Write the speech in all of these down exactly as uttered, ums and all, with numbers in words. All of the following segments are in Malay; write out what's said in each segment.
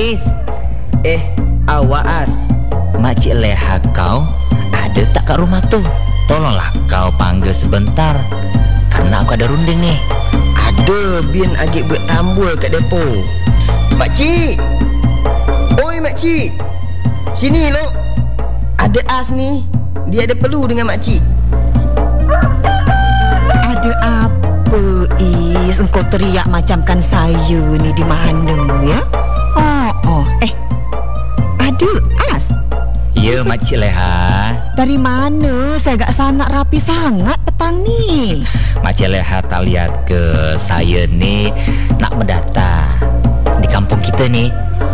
Is, Eh, awak As. Makcik Leha kau ada tak kat rumah tu? Tolonglah kau panggil sebentar, karena aku ada runding ni. Ada bin agak bertambul kat depo. Makcik. Oi makcik. Sini lo. Ada As ni. Dia ada perlu dengan makcik. Ada apa Is? Engkau teriak macamkan saya ni di mana ya? Oh, oh. Eh, ada As? Ya Makcik Leha. Dari mana? Saya agak sangat rapi sangat petang ni. Makcik Leha tak lihat ke saya ni nak mendata di kampung kita ni.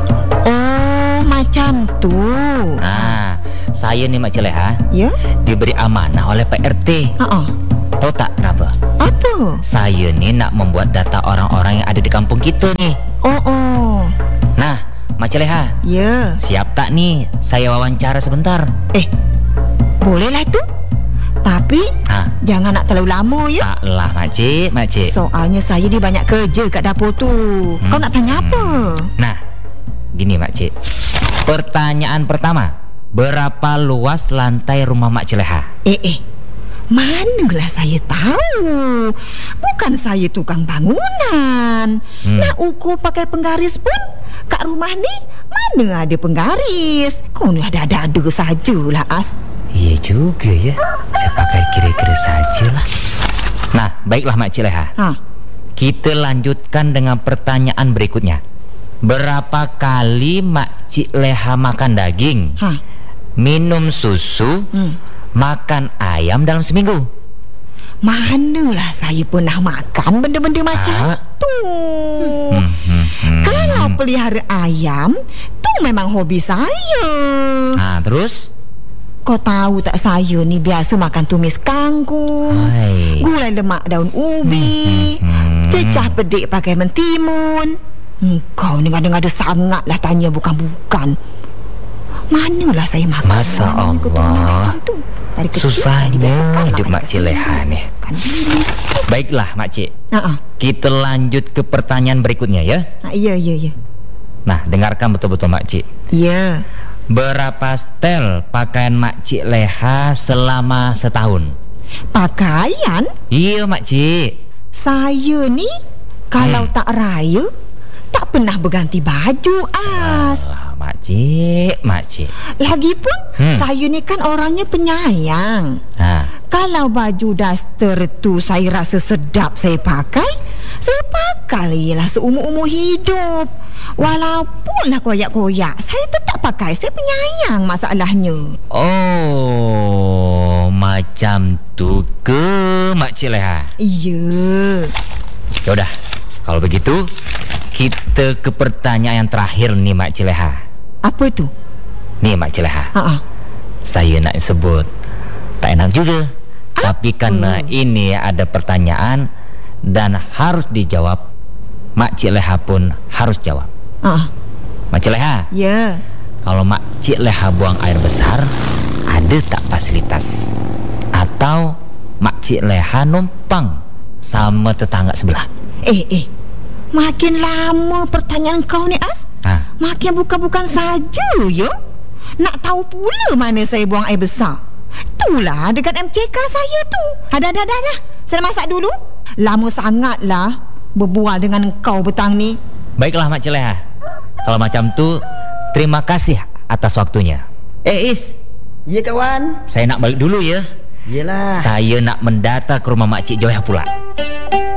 Oh, macam tu. Ha, saya ni Makcik Leha Ya? diberi amanah oleh Pak R T. Ha-ha. Tahu tak kenapa? Apa? Saya ni nak membuat data orang-orang yang ada di kampung kita ni. Oh, oh. Nah, Makcik Leha, Ya. siap tak ni saya wawancara sebentar? Eh, bolehlah tu. Tapi Ha, jangan nak terlalu lama ya. taklah Makcik, Makcik. Soalnya saya ni banyak kerja kat dapur tu. Hmm. Kau nak tanya apa? Nah, gini Makcik. Pertanyaan pertama, berapa luas lantai rumah Makcik Leha? Eh, eh. Manalah saya tahu. Bukan saya tukang bangunan. Hmm. Nak ukur pakai penggaris pun kat rumah ni mana ada penggaris. Kau ni ada-ada sajalah As. Iya juga ya. Saya pakai kira-kira sajalah. Nah, baiklah Makcik Leha. Ha. Kita lanjutkan dengan pertanyaan berikutnya. Berapa kali Makcik Leha makan daging, Ha. minum susu, Hmm. makan ayam dalam seminggu? Manalah saya pernah makan benda-benda macam Ah. tu. Hmm, hmm, hmm. Kalau pelihara ayam, tu memang hobi saya. Ah, terus? Kau tahu tak saya ni biasa makan tumis kangkung, Hai. gulai lemak daun ubi, Hmm, hmm, hmm. cecah pedik pakai mentimun. Hmm, kau ni ngada-ngada sangatlah tanya bukan-bukan. Manalah saya makan. Masa Mana ni kau Allah. pernah makan tu? Dari kecil, Susahnya dibiasakan hidup makan Makcik kat sini. Leha ni. Kan bilis. Baiklah Makcik, Ha-ha. kita lanjut ke pertanyaan berikutnya ya. Ha, ya, ya, ya. Nah, dengarkan betul-betul Makcik. Ya. Berapa setel pakaian Makcik Leha selama setahun? Pakaian? Iya Makcik. Saya ni kalau Hmm. tak raya tak pernah berganti baju As. Alah, Makcik, Makcik. Lagipun Hmm. saya ni kan orangnya penyayang. Ha, Kalau baju daster tu saya rasa sedap saya pakai, saya pakai lah seumur-umur hidup. Walaupun lah koyak-koyak, saya tetap pakai. Saya penyayang masalahnya. oh, macam tu ke Makcik Leha? Iya. Yaudah, kalau begitu kita ke pertanyaan yang terakhir nih Makcik Leha. Apa tu? Nih Makcik Leha, Ha ah. saya nak sebut tak enak juga. Tapi karena ini ada pertanyaan dan harus dijawab, Makcik Leha pun harus jawab. Ha ah. Makcik Leha, Ya. kalau Makcik Leha buang air besar, ada tak fasilitas? Atau Makcik Leha numpang sama tetangga sebelah? Eh, eh. Makin lama pertanyaan kau ni As, Ha, makin bukan-bukan saja ya. Nak tahu pula mana saya buang air besar. Itulah dekat M C K saya tu. Ada, ada, ada, ada. Saya masak dulu. Lama sangatlah berbual dengan kau petang ni. baiklah Makcik Leha. Kalau macam tu, terima kasih atas waktunya. Eh Is, Ya kawan. saya nak balik dulu ya. Yelah. Saya nak mendata ke rumah Makcik Joya pula.